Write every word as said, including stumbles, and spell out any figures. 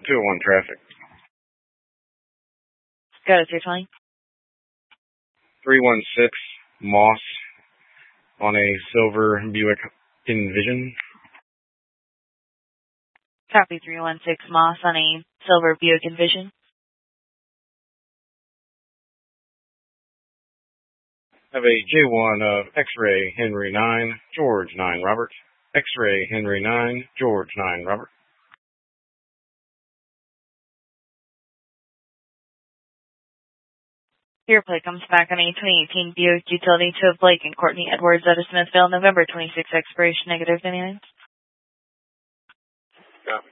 two oh one traffic. Got it, three twenty. three one six Moss on a silver Buick Envision. Copy, three one six Moss on a silver Buick Envision. Have a J one of X-Ray Henry nine, George nine Robert. X-Ray Henry nine, George nine Robert. Your plate comes back on a twenty eighteen Buick Utility to Blake and Courtney Edwards out of Smithville, November twenty-sixth, expiration negative ninety-nine. Copy.